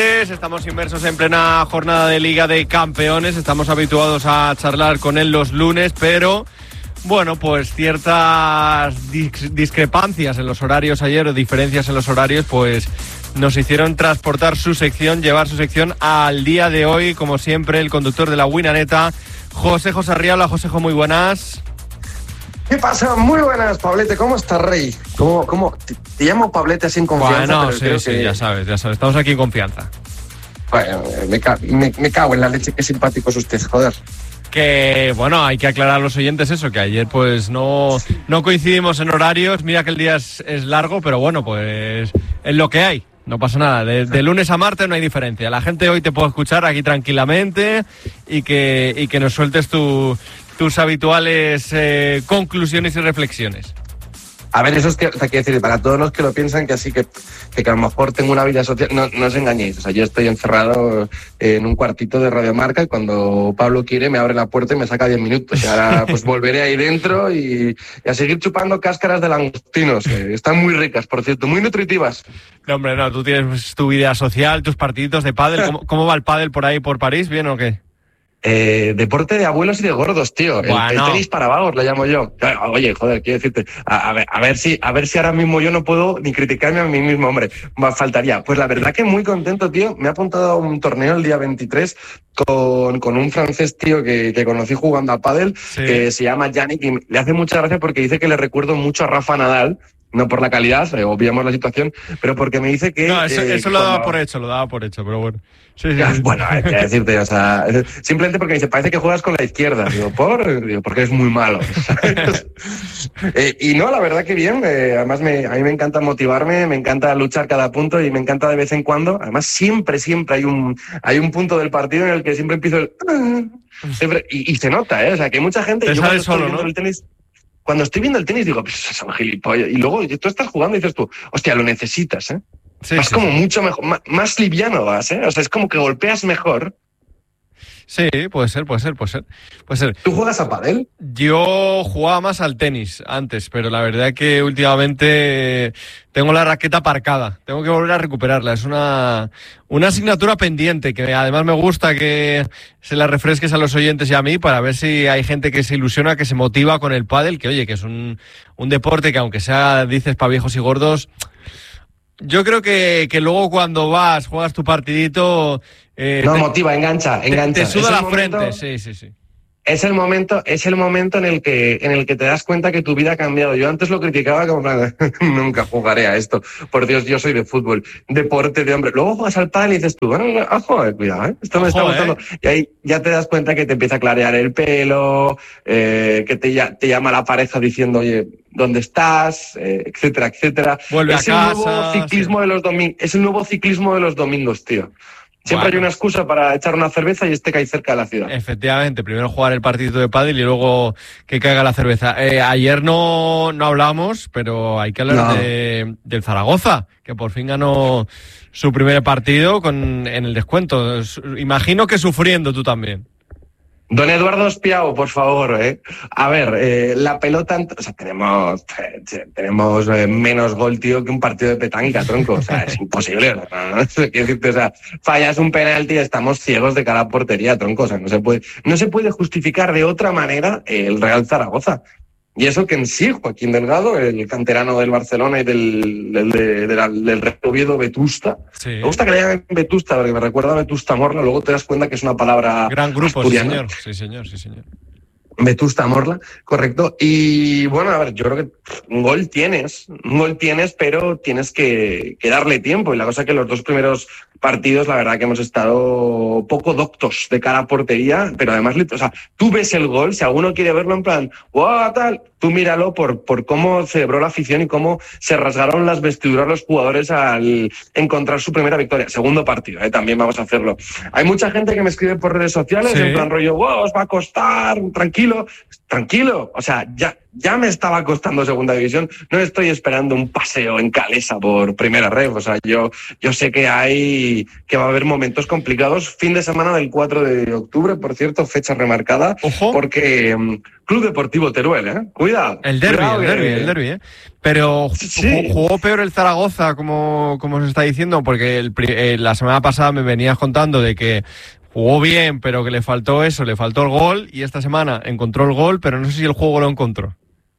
Estamos inmersos en plena jornada de Liga de Campeones. Estamos habituados a charlar con él los lunes, pero bueno, pues ciertas discrepancias en los horarios ayer o diferencias en los horarios, pues nos hicieron transportar su sección, llevar su sección al día de hoy. Como siempre, el conductor de la Winaneta, Josejo Sarriá. Josejo, muy buenas. ¿Qué pasa? Muy buenas, Pablete. ¿Cómo estás, Rey? ¿Cómo? Te llamo Pablete sin confianza. Bueno, sí, ya sabes. Estamos aquí en confianza. Bueno, me cago en la leche. Qué simpático es usted, joder. Que, bueno, hay que aclarar a los oyentes eso, que ayer pues no coincidimos en horarios. Mira que el día es largo, pero bueno, pues es lo que hay. No pasa nada. De lunes a martes no hay diferencia. La gente hoy te puede escuchar aquí tranquilamente y que nos sueltes tus habituales conclusiones y reflexiones. A ver, eso es que, o sea, quiero decir, para todos los que lo piensan que así que a lo mejor tengo una vida social, no os engañéis. O sea, yo estoy encerrado en un cuartito de Radiomarca y cuando Pablo quiere me abre la puerta y me saca 10 minutos. Y ahora pues volveré ahí dentro y a seguir chupando cáscaras de langostinos. Están muy ricas, por cierto, muy nutritivas. No, hombre, no, tú tienes tu vida social, tus partiditos de pádel. ¿Cómo va el pádel por ahí, por París? ¿Bien o qué? Deporte de abuelos y de gordos, tío. Bueno. El tenis para vagos, lo llamo yo. Oye, joder, quiero decirte, a ver si ahora mismo yo no puedo ni criticarme a mí mismo, hombre. Faltaría. Pues la verdad que muy contento, tío. Me ha apuntado a un torneo el día 23 con un francés, tío, que conocí jugando a pádel, sí, que se llama Yannick, y le hace mucha gracia porque dice que le recuerdo mucho a Rafa Nadal. No por la calidad, obviamos la situación, pero porque me dice que... No, eso lo daba por hecho, pero bueno. Sí. Bueno, hay que decirte, o sea, simplemente porque me dice, parece que juegas con la izquierda. Digo, porque es muy malo. Y no, la verdad que bien. Además, a mí me encanta motivarme, me encanta luchar cada punto y me encanta de vez en cuando. Además, siempre hay un punto del partido en el que siempre empiezo el... Siempre, y se nota, ¿eh? O sea, que hay mucha gente... Te sale solo, ¿no? El tenis, cuando estoy viendo el tenis digo, pues son gilipollas. Y luego tú estás jugando y dices tú, hostia, lo necesitas, ¿eh? Sí, vas como mucho mejor, más liviano vas, ¿eh? O sea, es como que golpeas mejor. Sí, puede ser. ¿Tú juegas a pádel? Yo jugaba más al tenis antes, pero la verdad que últimamente tengo la raqueta aparcada. Tengo que volver a recuperarla. Es una asignatura pendiente que además me gusta que se la refresques a los oyentes y a mí para ver si hay gente que se ilusiona, que se motiva con el pádel, que oye, que es un deporte que aunque sea, dices, para viejos y gordos, yo creo que luego cuando juegas tu partidito... motiva, engancha. Te suda la frente, sí. Es el momento en el que te das cuenta que tu vida ha cambiado. Yo antes lo criticaba como nunca jugaré a esto. Por Dios, yo soy de fútbol, deporte de hombre. Luego juegas al pádel y dices tú, bueno, joder, cuidado, esto me está gustando. Y ahí ya te das cuenta que te empieza a clarear el pelo, que te llama la pareja diciendo, oye, ¿dónde estás? Etcétera. Vuelve a casa. Es el nuevo ciclismo de los domingos, tío. Siempre hay una excusa para echar una cerveza y que hay cerca de la ciudad. Efectivamente, primero jugar el partidito de pádel y luego que caiga la cerveza. Ayer no hablamos, pero hay que hablar del Zaragoza, que por fin ganó su primer partido en el descuento. Imagino que sufriendo tú también. Don Eduardo Espiao, por favor, A ver, la pelota... O sea, tenemos menos gol, tío, que un partido de petanca, tronco. O sea, es imposible. ¿No? Quiero decirte, o sea, fallas un penalti y estamos ciegos de cara a portería, tronco. O sea, no se puede justificar de otra manera el Real Zaragoza. Y eso que en sí, Joaquín Delgado, el canterano del Barcelona y del Real Oviedo, Vetusta. Sí. Me gusta que le llamen Vetusta porque me recuerda a Vetusta Morla. Luego te das cuenta que es una palabra gran grupo, asturiana. Sí, señor. Vetusta Morla, correcto. Y bueno, a ver, yo creo que un gol tienes, pero tienes que darle tiempo. Y la cosa es que los dos primeros partidos, la verdad que hemos estado poco doctos de cara a portería, pero además, o sea, tú ves el gol, si alguno quiere verlo en plan, ¡wow! Tal, tú míralo por cómo celebró la afición y cómo se rasgaron las vestiduras los jugadores al encontrar su primera victoria. Segundo partido, también vamos a hacerlo. Hay mucha gente que me escribe por redes sociales, en plan rollo, ¡wow! Os va a costar, tranquilo. O sea, ya ya me estaba costando segunda división, no estoy esperando un paseo en Calesa por primera ref. O sea, yo sé que va a haber momentos complicados. Fin de semana del 4 de octubre, por cierto, fecha remarcada. Ojo. Porque Club Deportivo Teruel, cuidado. El derbi. Pero sí. Jugó peor el Zaragoza, como se está diciendo, porque la semana pasada me venías contando de que jugó bien, pero que le faltó el gol, y esta semana encontró el gol, pero no sé si el juego lo encontró.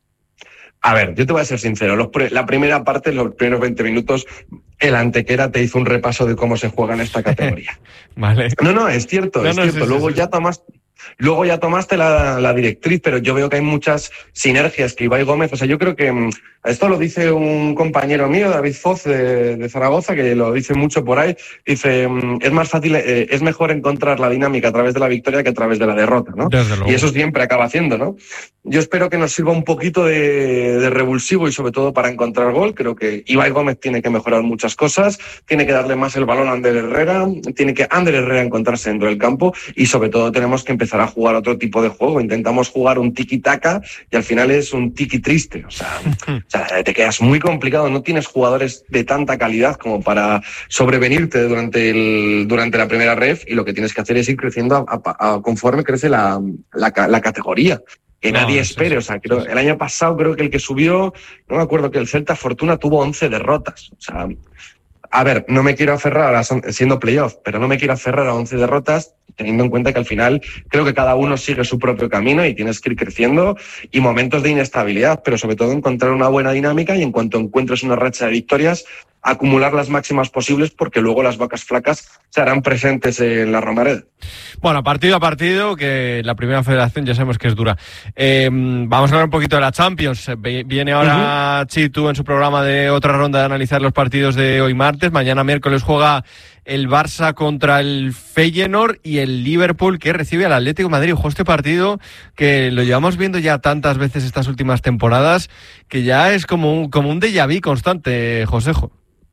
A ver, yo te voy a ser sincero, la primera parte, los primeros 20 minutos, el Antequera te hizo un repaso de cómo se juega en esta categoría. Vale. No, es cierto, es cierto. Luego ya tomaste la directriz, pero yo veo que hay muchas sinergias que Ibai Gómez, o sea, yo creo que esto lo dice un compañero mío, David Foz, de Zaragoza, que lo dice mucho por ahí, dice, es más fácil, es mejor encontrar la dinámica a través de la victoria que a través de la derrota, ¿no? Y eso siempre acaba haciendo, ¿no? Yo espero que nos sirva un poquito de revulsivo y sobre todo para encontrar gol. Creo que Ibai Gómez tiene que mejorar muchas cosas, tiene que darle más el balón a Ander Herrera, tiene que Ander Herrera encontrarse dentro del campo y sobre todo tenemos que empezar a jugar otro tipo de juego. Intentamos jugar un tiki-taka y al final es un tiki triste. O sea, te quedas muy complicado, no tienes jugadores de tanta calidad como para sobrevenirte durante la primera ref, y lo que tienes que hacer es ir creciendo conforme crece la categoría. Que nadie espere. O sea, el año pasado creo que el que subió, no me acuerdo, que el Celta Fortuna tuvo 11 derrotas. O sea, a ver, no me quiero aferrar siendo playoff, pero no me quiero aferrar a 11 derrotas, teniendo en cuenta que al final creo que cada uno sigue su propio camino y tienes que ir creciendo, y momentos de inestabilidad, pero sobre todo encontrar una buena dinámica, y en cuanto encuentres una racha de victorias, acumular las máximas posibles, porque luego las vacas flacas se harán presentes en la Romareda. Bueno, partido a partido, que la primera federación ya sabemos que es dura. Vamos a hablar un poquito de la Champions. Viene ahora Chitu en su programa de otra ronda de analizar los partidos de hoy martes. Mañana miércoles juega el Barça contra el Feyenoord y el Liverpool, que recibe al Atlético de Madrid. Ojo, este partido que lo llevamos viendo ya tantas veces estas últimas temporadas, que ya es como un déjà vu constante, Josejo.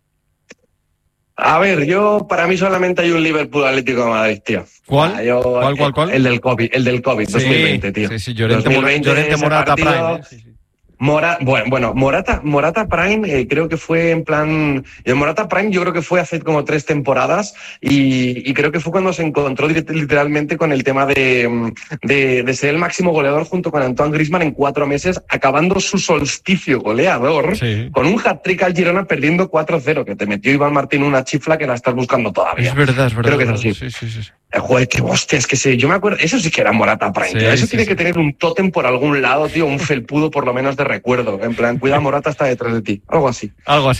A ver, para mí solamente hay un Liverpool Atlético de Madrid, tío. ¿Cuál? ¿Cuál? El del COVID, sí, 2020, tío. Sí, Llorente Morata Prime. Sí. Morata Prime creo que fue en plan... El Morata Prime yo creo que fue hace como 3 temporadas y creo que fue cuando se encontró literalmente con el tema de ser el máximo goleador junto con Antoine Griezmann en 4 meses, acabando su solsticio goleador con un hat-trick al Girona perdiendo 4-0, que te metió Iván Martín una chifla que la estás buscando todavía. Es verdad. Creo que es así. Sí. Joder, qué hostias, que sí. Yo me acuerdo, eso sí que era Morata Prime, tío. Eso tiene que tener un tótem por algún lado, tío, un felpudo por lo menos de recuerdo. En plan, cuidado, Morata está detrás de ti. Algo así.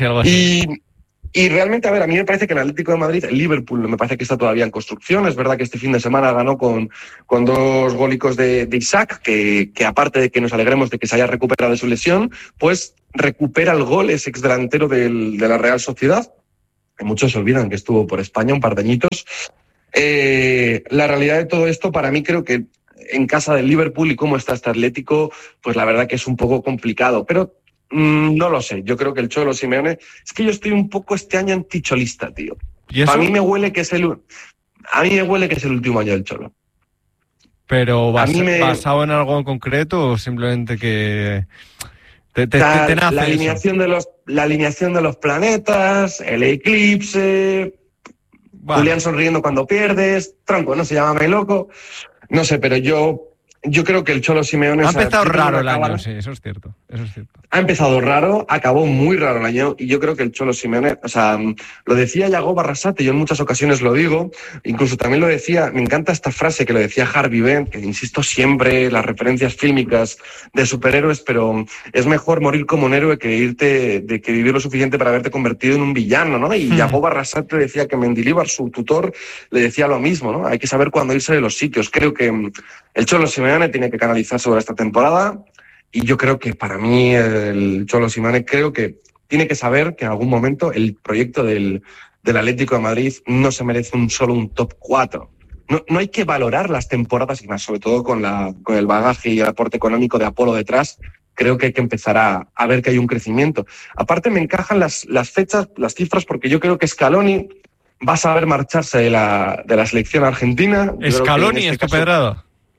Y realmente, a ver, a mí me parece que el Atlético de Madrid, el Liverpool, me parece que está todavía en construcción. Es verdad que este fin de semana ganó con 2 gólicos de Isaac, que aparte de que nos alegremos de que se haya recuperado de su lesión, pues recupera el gol, es exdelantero de la Real Sociedad. Que muchos se olvidan que estuvo por España un par de añitos. La realidad de todo esto, para mí, creo que en casa del Liverpool y cómo está este Atlético, pues la verdad que es un poco complicado, pero no lo sé. Yo creo que el Cholo Simeone, es que yo estoy un poco este año anticholista, tío. ¿Y eso? A mí me huele que es el último año del Cholo. Pero basado en algo en concreto o simplemente que la alineación de los planetas, el eclipse. Vale. Julián sonriendo cuando pierdes, tronco, no se llama loco, no sé, pero yo creo que el Cholo Simeone... Ha empezado raro el año, sí, eso es cierto. Ha empezado raro, acabó muy raro el año, y yo creo que el Cholo Simeone, o sea, lo decía Yago Barrasate, yo en muchas ocasiones lo digo, incluso también lo decía, me encanta esta frase que lo decía Harvey Dent, que insisto siempre, las referencias fílmicas de superhéroes, pero es mejor morir como un héroe que vivir lo suficiente para haberte convertido en un villano, ¿no? Y Yago Barrasate decía que Mendilibar, su tutor, le decía lo mismo, ¿no? Hay que saber cuándo irse de los sitios. Creo que el Cholo Simeone tiene que canalizar sobre esta temporada. Y yo creo que para mí el Cholo Simeone creo que tiene que saber que en algún momento el proyecto del Atlético de Madrid no se merece solo un top 4. No hay que valorar las temporadas y más, sobre todo con el bagaje y el aporte económico de Apolo detrás. Creo que hay que empezar a ver que hay un crecimiento. Aparte me encajan las fechas, las cifras, porque yo creo que Scaloni va a saber marcharse de la selección argentina. Scaloni, es que Pedrado.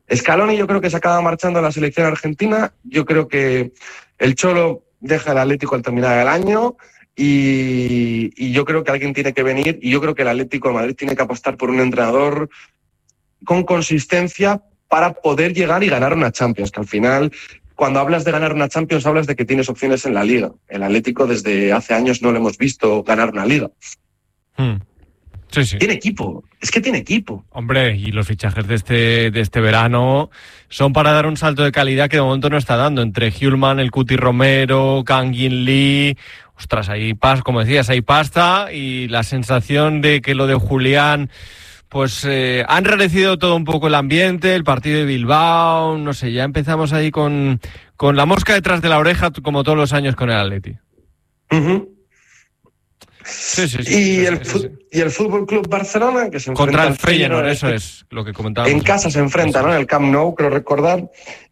Scaloni yo creo que se acaba marchando a la selección argentina. Yo creo que el Cholo deja el Atlético al terminar el año y yo creo que alguien tiene que venir y yo creo que el Atlético de Madrid tiene que apostar por un entrenador con consistencia para poder llegar y ganar una Champions, que al final, cuando hablas de ganar una Champions, hablas de que tienes opciones en la Liga. El Atlético desde hace años no lo hemos visto ganar una Liga. Sí, sí. Tiene equipo, es que tiene equipo. Hombre, y los fichajes de este verano son para dar un salto de calidad que de momento no está dando. Entre Hjulman, el Cuti Romero, Kang In Lee, ostras, hay como decías, hay pasta y la sensación de que lo de Julián, pues ha enrarecido todo un poco el ambiente, el partido de Bilbao, no sé, ya empezamos ahí con la mosca detrás de la oreja como todos los años con el Atleti. Uh-huh. Sí. Y el Fútbol Club Barcelona, que se enfrenta contra el Feyenoord, eso es lo que comentábamos. En casa se enfrenta, ¿no? En el Camp Nou, creo recordar.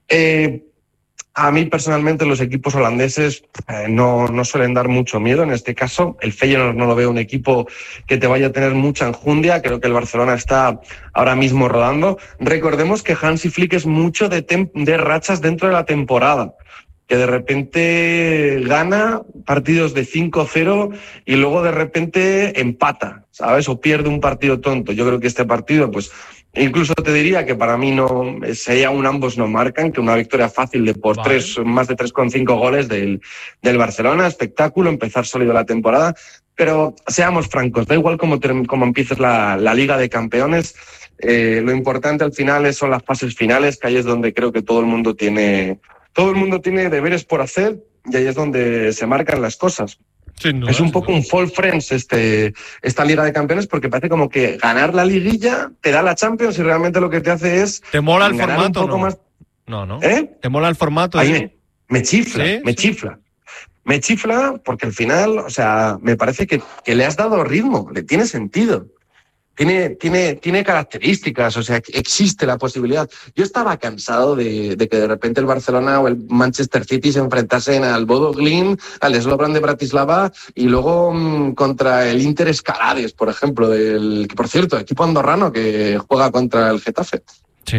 A mí personalmente los equipos holandeses no suelen dar mucho miedo. En este caso, el Feyenoord no lo veo un equipo que te vaya a tener mucha enjundia. Creo que el Barcelona está ahora mismo rodando. Recordemos que Hansi Flick es mucho de rachas dentro de la temporada, que de repente gana partidos de 5-0 y luego de repente empata, ¿sabes? O pierde un partido tonto. Yo creo que este partido, pues, incluso te diría que para mí no sería un ambos no marcan, que una victoria fácil de por más de 3,5 goles del Barcelona. Espectáculo, empezar sólido la temporada. Pero seamos francos, da igual cómo empieces la Liga de Campeones. Lo importante al final son las fases finales, que ahí es donde creo que todo el mundo tiene deberes por hacer y ahí es donde se marcan las cosas. Duda, es un poco un fall friends esta Liga de Campeones, porque parece como que ganar la liguilla te da la Champions y realmente lo que te hace es... ¿Te mola el formato? Un poco más... No. ¿Te mola el formato? Ahí me chifla, ¿Sí? me chifla. Me chifla porque al final, o sea, me parece que le has dado ritmo, le tiene sentido. Tiene características, o sea, existe la posibilidad. Yo estaba cansado de que de repente el Barcelona o el Manchester City se enfrentasen al Bodo Glimt, al Slovan de Bratislava y luego contra el Inter Escalades, por ejemplo, que por cierto, equipo andorrano que juega contra el Getafe. Sí.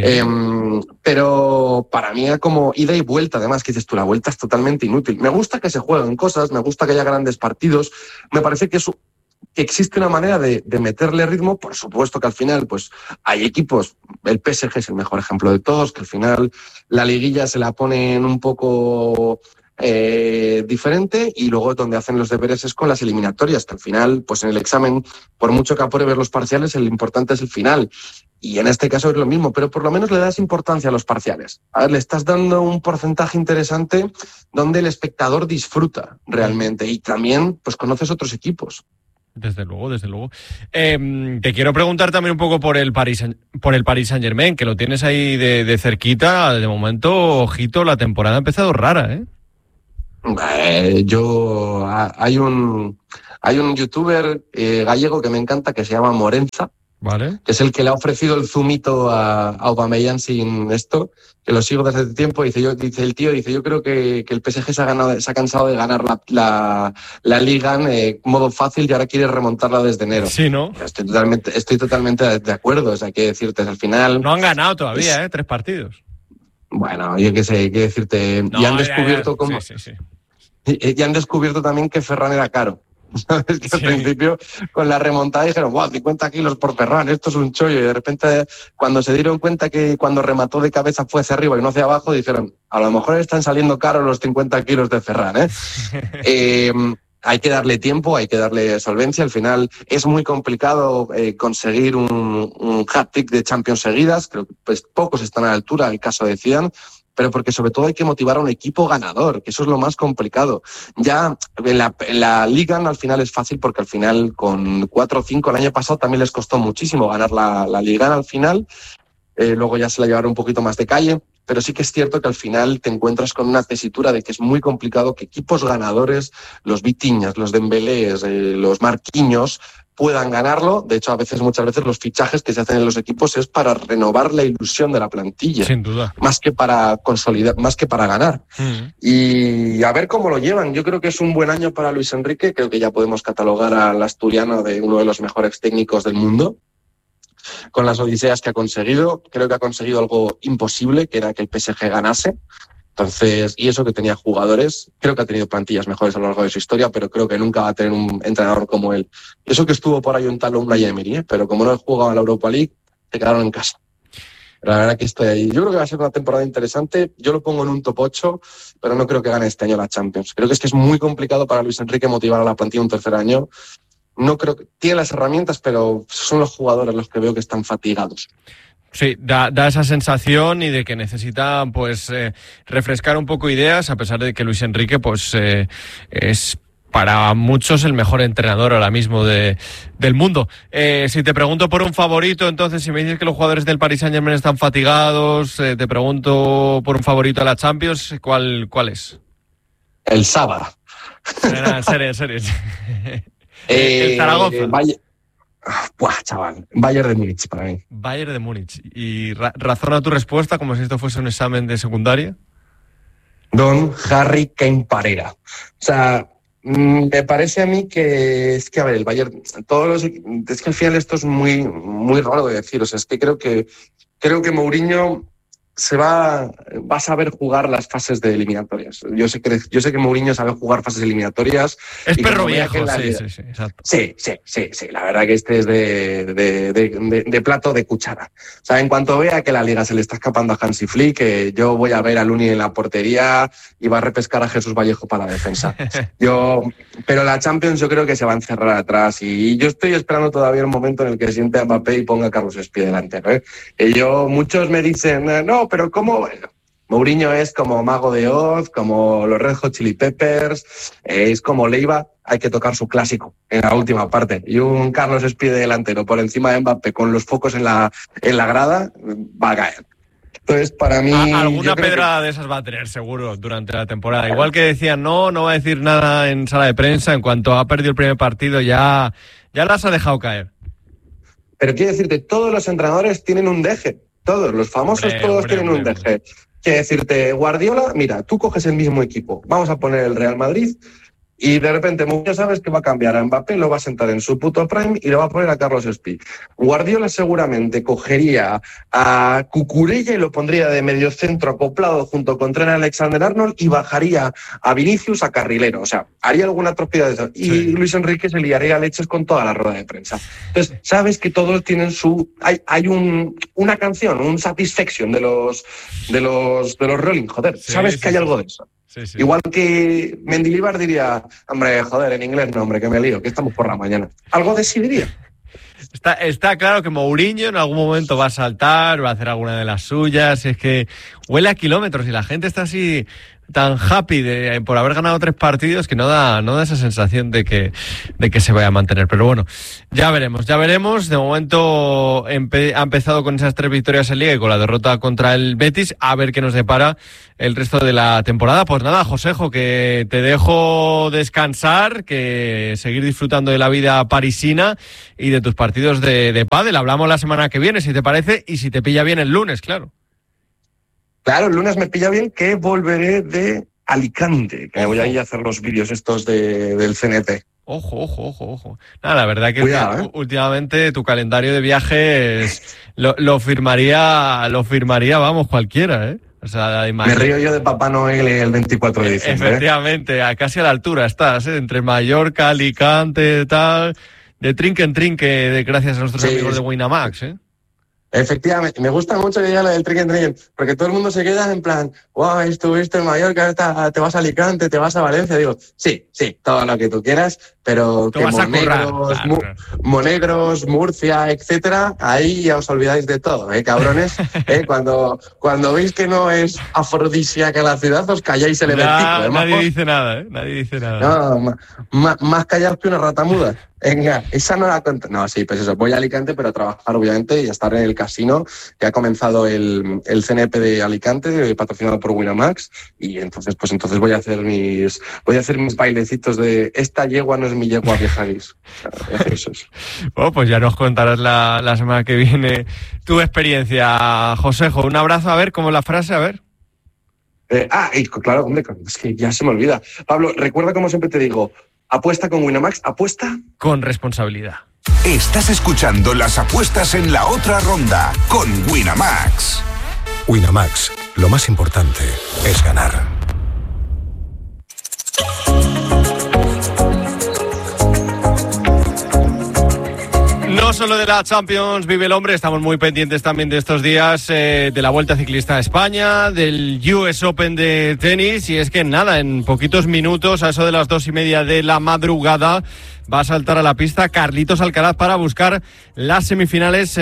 Pero para mí era como ida y vuelta, además, que dices tú, la vuelta es totalmente inútil. Me gusta que se jueguen cosas, me gusta que haya grandes partidos, me parece que existe una manera de meterle ritmo. Por supuesto que al final pues hay equipos, el PSG es el mejor ejemplo de todos, que al final la liguilla se la ponen un poco diferente y luego donde hacen los deberes es con las eliminatorias, que al final pues en el examen, por mucho que apure ver los parciales, el importante es el final. Y en este caso es lo mismo, pero por lo menos le das importancia a los parciales. A ver, le estás dando un porcentaje interesante donde el espectador disfruta realmente y también pues conoces otros equipos. Desde luego. Te quiero preguntar también un poco por el Paris Saint-Germain, que lo tienes ahí de cerquita. De momento, ojito, la temporada ha empezado rara, ¿eh? Hay un youtuber gallego que me encanta que se llama Morenza, ¿vale? Que es el que le ha ofrecido el zumito a Aubameyang sin esto, que lo sigo desde hace tiempo. Dice el tío, yo creo que el PSG se ha cansado de ganar la Liga en modo fácil y ahora quiere remontarla desde enero. Sí, ¿no? Estoy totalmente de acuerdo. O sea, qué decirte, al final... No han ganado todavía, 3 partidos. Bueno, yo qué sé, qué decirte. No, y han descubierto cómo... Sí. Y han descubierto también que Ferran era caro. ¿Sabes? Que al principio con la remontada dijeron, wow, 50 kilos por Ferran, esto es un chollo. Y de repente, cuando se dieron cuenta que cuando remató de cabeza fue hacia arriba y no hacia abajo, dijeron, a lo mejor están saliendo caros los 50 kilos de Ferran, ¿eh? Hay que darle tiempo, hay que darle solvencia. Al final es muy complicado conseguir un hat-trick de Champions seguidas. Creo que pues, pocos están a la altura, el caso de Zidane. Pero porque sobre todo hay que motivar a un equipo ganador, que eso es lo más complicado. Ya en la Liga al final es fácil porque al final con 4 o 5 el año pasado también les costó muchísimo ganar la Liga al final. Luego ya se la llevaron un poquito más de calle, pero sí que es cierto que al final te encuentras con una tesitura de que es muy complicado que equipos ganadores, los Vitinhas, los Dembélés, los Marquinhos, puedan ganarlo. De hecho, muchas veces los fichajes que se hacen en los equipos es para renovar la ilusión de la plantilla. Sin duda. Más que para consolidar, más que para ganar. Y a ver cómo lo llevan. Yo creo que es un buen año para Luis Enrique. Creo que ya podemos catalogar al asturiano de uno de los mejores técnicos del mundo. con las odiseas que ha conseguido. Creo que ha conseguido algo imposible, que era que el PSG ganase. Entonces, y eso que tenía jugadores, creo que ha tenido plantillas mejores a lo largo de su historia, pero creo que nunca va a tener un entrenador como él. Eso que estuvo por ahí un tal Unai Emery, pero como no he jugado en la Europa League, se quedaron en casa. Pero la verdad que estoy ahí. Yo creo que va a ser una temporada interesante. Yo lo pongo en un top 8, pero no creo que gane este año la Champions. Creo que es muy complicado para Luis Enrique motivar a la plantilla un tercer año. No creo que tiene las herramientas, pero son los jugadores los que veo que están fatigados. Sí, da esa sensación y de que necesita pues refrescar un poco ideas, a pesar de que Luis Enrique pues es para muchos el mejor entrenador ahora mismo del mundo. Si te pregunto por un favorito, entonces si me dices que los jugadores del Paris Saint-Germain están fatigados, te pregunto por un favorito a la Champions, ¿cuál es? El Saba. En serio. El Zaragoza. Buah, chaval. Bayern de Múnich para mí. Bayern de Múnich. ¿Y razona tu respuesta como si esto fuese un examen de secundaria? Don Harry Kane Parera. O sea, me parece a mí que es que, a ver, el Bayern, es que al final esto es muy, muy raro de decir. O sea, es que creo que Mourinho va a saber jugar las fases de eliminatorias. Yo sé que Mourinho sabe jugar fases eliminatorias. Es perro viejo, sí, exacto. Sí. La verdad que este es de plato de cuchara. O sea, en cuanto vea que la liga se le está escapando a Hansi Flick, yo voy a ver a Luni en la portería y va a repescar a Jesús Vallejo para la defensa. Pero la Champions yo creo que se va a encerrar atrás y yo estoy esperando todavía el momento en el que siente a Mbappé y ponga a Carlos Espí delantero. Muchos me dicen, no, pero ¿cómo? Bueno, Mourinho es como Mago de Oz, como los Red Hot Chili Peppers, es como Leiva, hay que tocar su clásico en la última parte. Y un Carlos Espí delantero por encima de Mbappé con los focos en la grada va a caer. Entonces, para mí... Alguna pedrada de esas va a tener seguro durante la temporada. Igual que decían, no va a decir nada en sala de prensa, en cuanto ha perdido el primer partido ya las ha dejado caer. Pero quiero decirte, todos los entrenadores tienen un deje. Todos, los famosos, todos tienen un deje. Quiero decirte, Guardiola, mira, tú coges el mismo equipo, vamos a poner el Real Madrid y de repente ya sabes que va a cambiar a Mbappé, lo va a sentar en su puto prime y lo va a poner a Carlos Espí. Guardiola seguramente cogería a Cucurella y lo pondría de mediocentro acoplado junto con Trent Alexander-Arnold y bajaría a Vinicius a carrilero. O sea, haría alguna atrocidad de eso. Y sí. Luis Enrique se liaría leches con toda la rueda de prensa. Entonces, sabes que todos tienen hay una canción, un satisfaction de los Rolling, joder. Sí, sabes que hay algo de eso. Sí. Igual que Mendilibar diría, hombre, joder, en inglés no, hombre, que me lío, que estamos por la mañana. Algo de sí diría. Está claro que Mourinho en algún momento va a saltar, va a hacer alguna de las suyas, es que huele a kilómetros y la gente está así tan happy por haber ganado 3 partidos que no da esa sensación de que se vaya a mantener. Pero bueno, ya veremos. De momento ha empezado con esas 3 victorias en Liga y con la derrota contra el Betis, a ver qué nos depara el resto de la temporada. Pues nada, Josejo, que te dejo descansar, que seguir disfrutando de la vida parisina y de tus partidos de pádel. Hablamos la semana que viene, si te parece, y si te pilla bien el lunes, claro. Claro, el lunes me pilla bien, que volveré de Alicante, que voy a ir a hacer los vídeos estos del CNT. Ojo. Nada, la verdad que cuidado, últimamente tu calendario de viajes lo firmaría, vamos, cualquiera, ¿eh? O sea, me río yo de Papá Noel el 24 de diciembre. Efectivamente, casi a la altura estás, ¿eh? Entre Mallorca, Alicante, tal, de trinque en trinque, gracias a nuestros amigos de Winamax, ¿eh? Efectivamente, me gusta mucho que diga lo del trinque, porque todo el mundo se queda en plan, wow, estuviste en Mallorca, te vas a Alicante, te vas a Valencia. Digo, sí, todo lo que tú quieras, pero que Monegros, Murcia, etcétera, ahí ya os olvidáis de todo, cabrones. Cuando veis que no es afrodisíaca la ciudad, os calláis el eventico. Nadie dice nada. No, más callados que una rata muda. Venga, esa no la cuento. No, sí, pues eso, voy a Alicante, pero a trabajar, obviamente, y a estar en el casino, que ha comenzado el CNP de Alicante, patrocinado por Winamax, y entonces voy a hacer mis bailecitos de esta yegua no es mi yegua vieja gris. Eso es. Bueno, pues ya nos contarás la semana que viene tu experiencia, Josejo. Un abrazo, a ver, ¿cómo es la frase? A ver. Claro, hombre, es que ya se me olvida. Pablo, recuerda como siempre te digo, apuesta con Winamax, apuesta con responsabilidad. Estás escuchando las apuestas en la otra ronda con Winamax. Winamax, lo más importante es ganar. No solo de la Champions vive el hombre, estamos muy pendientes también de estos días de la Vuelta Ciclista a España, del US Open de tenis, y es que nada, en poquitos minutos, a eso de las 2:30 de la madrugada, va a saltar a la pista Carlitos Alcaraz para buscar las semifinales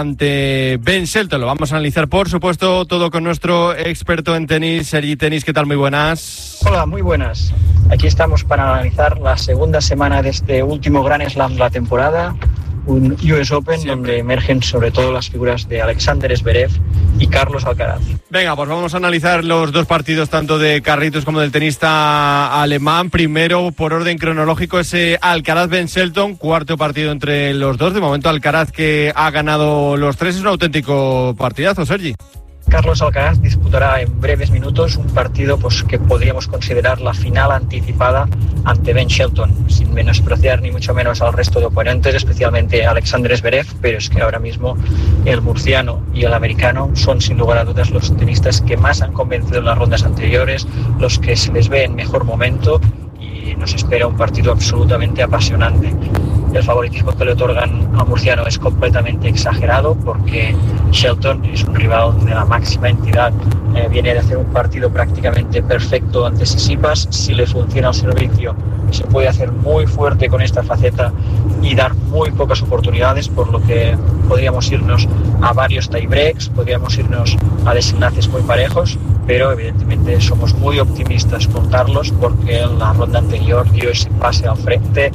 ante Ben Shelton. Lo vamos a analizar, por supuesto, todo con nuestro experto en tenis, Sergi Tenis. ¿Qué tal? Muy buenas. Hola, muy buenas. Aquí estamos para analizar la segunda semana de este último Grand Slam de la temporada, un US Open donde emergen sobre todo las figuras de Alexander Zverev y Carlos Alcaraz. Venga, pues vamos a analizar los dos partidos, tanto de Carlitos como del tenista alemán. Primero, por orden cronológico, ese Alcaraz-Ben Shelton, cuarto partido entre los dos. De momento, Alcaraz, que ha ganado los tres, es un auténtico partidazo, Sergi. Carlos Alcaraz disputará en breves minutos un partido pues, que podríamos considerar la final anticipada ante Ben Shelton, sin menospreciar ni mucho menos al resto de oponentes, especialmente Alexander Zverev, pero es que ahora mismo el murciano y el americano son sin lugar a dudas los tenistas que más han convencido en las rondas anteriores, los que se les ve en mejor momento, y nos espera un partido absolutamente apasionante. El favoritismo que le otorgan al murciano es completamente exagerado porque Shelton es un rival de la máxima entidad. Viene de hacer un partido prácticamente perfecto ante Tsitsipas. Si le funciona el servicio, se puede hacer muy fuerte con esta faceta y dar muy pocas oportunidades, por lo que podríamos irnos a varios tiebreaks, podríamos irnos a desenlaces muy parejos, pero evidentemente somos muy optimistas con Carlos porque en la ronda anterior dio ese pase al frente,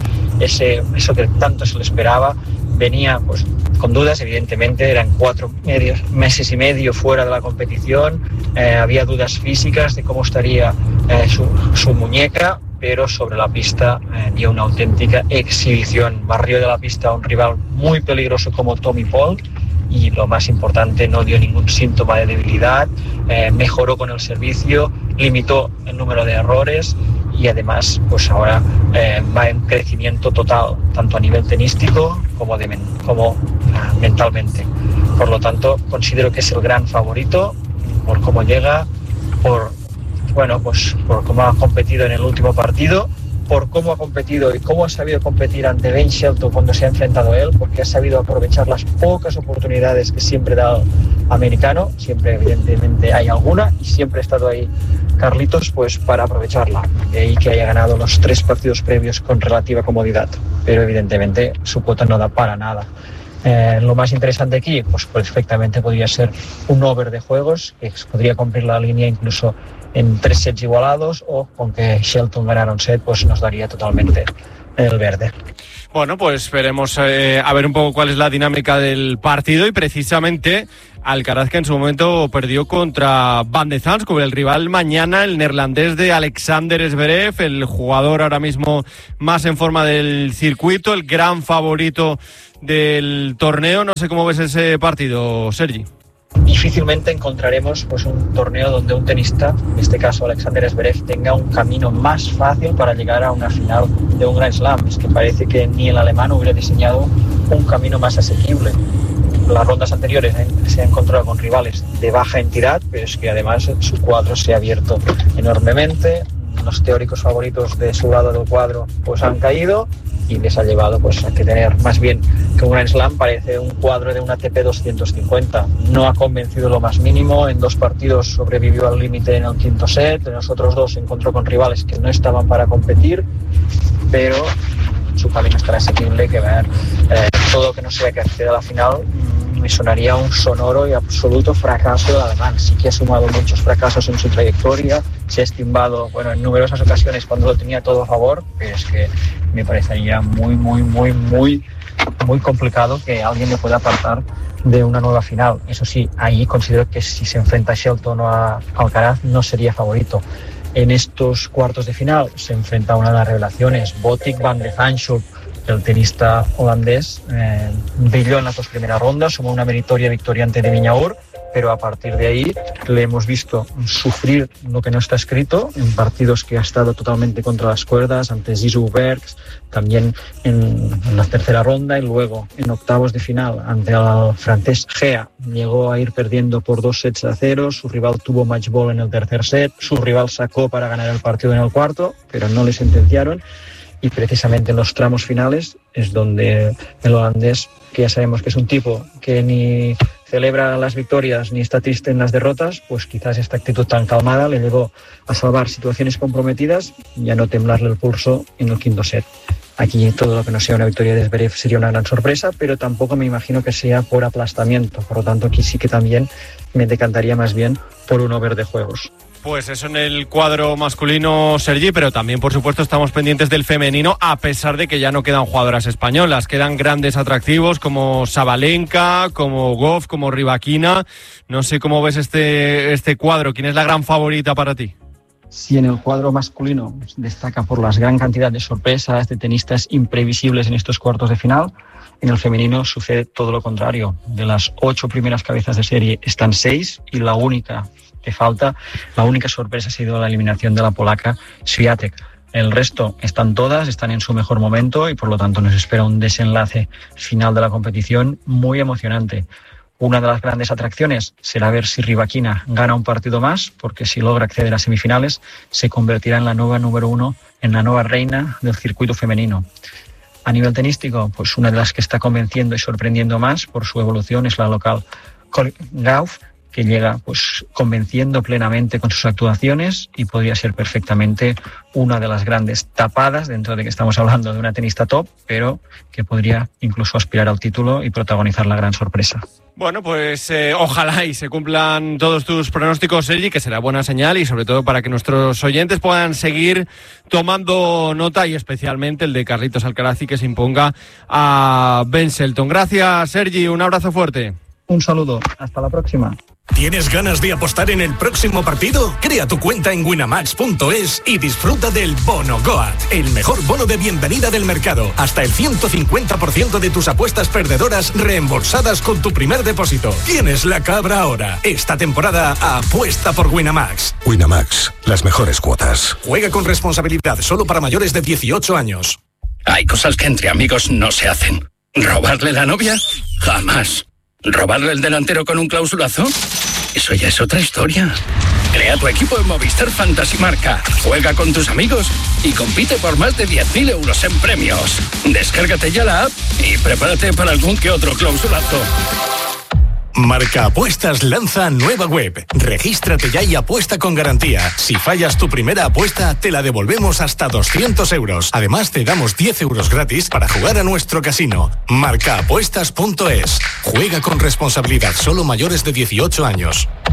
eso que tanto se le esperaba. Venía pues con dudas, evidentemente, eran 4 meses y medio fuera de la competición, había dudas físicas de cómo estaría su muñeca, pero sobre la pista dio una auténtica exhibición. Barrió de la pista a un rival muy peligroso como Tommy Paul y, lo más importante, no dio ningún síntoma de debilidad, mejoró con el servicio, limitó el número de errores y además pues ahora va en crecimiento total, tanto a nivel tenístico como mentalmente. Por lo tanto, considero que es el gran favorito por cómo llega, por cómo ha competido en el último partido, por cómo ha competido y cómo ha sabido competir ante Ben Shelton cuando se ha enfrentado a él, porque ha sabido aprovechar las pocas oportunidades que siempre da el americano. Siempre, evidentemente, hay alguna y siempre ha estado ahí Carlitos pues para aprovecharla, de ahí que haya ganado los 3 partidos previos con relativa comodidad, pero evidentemente su cuota no da para nada. Lo más interesante aquí, pues perfectamente podría ser un over de juegos, que podría cumplir la línea incluso en 3 sets igualados, o con que Shelton ganara un set, pues nos daría totalmente el verde. Bueno, pues veremos a ver un poco cuál es la dinámica del partido, y precisamente Alcaraz, que en su momento perdió contra Van de Zandt, con el rival mañana, el neerlandés de Alexander Zverev, el jugador ahora mismo más en forma del circuito, el gran favorito del torneo. No sé cómo ves ese partido, Sergi. Difícilmente encontraremos pues un torneo donde un tenista, en este caso Alexander Zverev, tenga un camino más fácil para llegar a una final de un Grand Slam. Es que parece que ni el alemán hubiera diseñado un camino más asequible. Las rondas anteriores se ha encontrado con rivales de baja entidad, pero es que además su cuadro se ha abierto enormemente. Los teóricos favoritos de su lado del cuadro pues han caído y les ha llevado pues a que tener más bien que un Grand Slam parece un cuadro de una ATP 250. No ha convencido lo más mínimo. En 2 partidos sobrevivió al límite en el 5º set. En los otros 2 se encontró con rivales que no estaban para competir, pero su camino estará asequible. Que ver todo que no sea que acceda a la final me sonaría un sonoro y absoluto fracaso del alemán. Sí que ha sumado muchos fracasos en su trayectoria, se ha estimbado en numerosas ocasiones cuando lo tenía todo a favor, pero es que me parecería muy complicado que alguien le pueda apartar de una nueva final. Eso sí, ahí considero que si se enfrenta a Shelton o a Alcaraz no sería favorito. En estos cuartos de final se enfrenta a una de las revelaciones, Botic van de Zandt. El tenista holandés brilló en las 2 primeras rondas, sumó una meritoria victoria ante de Viñaur, pero a partir de ahí le hemos visto sufrir lo que no está escrito en partidos que ha estado totalmente contra las cuerdas, ante Zizou Bergs, también en la tercera ronda, y luego en octavos de final ante el francés Gea. Llegó a ir perdiendo por 2-0, su rival tuvo match ball en el tercer set, su rival sacó para ganar el partido en el cuarto, pero no le sentenciaron, y precisamente en los tramos finales es donde el holandés, que ya sabemos que es un tipo que ni celebra las victorias ni está triste en las derrotas, pues quizás esta actitud tan calmada le llevó a salvar situaciones comprometidas y a no temblarle el pulso en el quinto set. Aquí todo lo que no sea una victoria de Zverev sería una gran sorpresa, pero tampoco me imagino que sea por aplastamiento. Por lo tanto, aquí sí que también me decantaría más bien por un over de juegos. Pues eso en el cuadro masculino, Sergi, pero también, por supuesto, estamos pendientes del femenino, a pesar de que ya no quedan jugadoras españolas. Quedan grandes atractivos como Sabalenka, como Gauff, como Rybakina. No sé cómo ves este cuadro. ¿Quién es la gran favorita para ti? Si en el cuadro masculino destaca por la gran cantidad de sorpresas, de tenistas imprevisibles en estos cuartos de final, en el femenino sucede todo lo contrario. De las 8 primeras cabezas de serie están 6 y la única que falta, la única sorpresa ha sido la eliminación de la polaca Swiatek. El resto están todas, están en su mejor momento y por lo tanto nos espera un desenlace final de la competición muy emocionante. Una de las grandes atracciones será ver si Rybakina gana un partido más, porque si logra acceder a semifinales se convertirá en la nueva número 1, en la nueva reina del circuito femenino. A nivel tenístico, pues una de las que está convenciendo y sorprendiendo más por su evolución es la local Gauff, que llega pues convenciendo plenamente con sus actuaciones y podría ser perfectamente una de las grandes tapadas, dentro de que estamos hablando de una tenista top, pero que podría incluso aspirar al título y protagonizar la gran sorpresa. Bueno, pues ojalá y se cumplan todos tus pronósticos, Sergi, que será buena señal y sobre todo para que nuestros oyentes puedan seguir tomando nota y especialmente el de Carlitos Alcaraz y que se imponga a Ben Shelton. Gracias, Sergi, un abrazo fuerte. Un saludo, hasta la próxima. ¿Tienes ganas de apostar en el próximo partido? Crea tu cuenta en winamax.es y disfruta del Bono Goat, el mejor bono de bienvenida del mercado. Hasta el 150% de tus apuestas perdedoras reembolsadas con tu primer depósito. Tienes la cabra ahora. Esta temporada apuesta por Winamax. Winamax, las mejores cuotas. Juega con responsabilidad, solo para mayores de 18 años. Hay cosas que entre amigos no se hacen. ¿Robarle la novia? Jamás. ¿Robarle el delantero con un clausulazo? Eso ya es otra historia. Crea tu equipo en Movistar Fantasy Marca. Juega con tus amigos y compite por más de 10.000 euros en premios. Descárgate ya la app y prepárate para algún que otro clausulazo. Marca Apuestas lanza nueva web. Regístrate ya y apuesta con garantía. Si fallas tu primera apuesta, te la devolvemos hasta 200 euros. Además, te damos 10 euros gratis para jugar a nuestro casino. Marcaapuestas.es. Juega con responsabilidad, solo mayores de 18 años.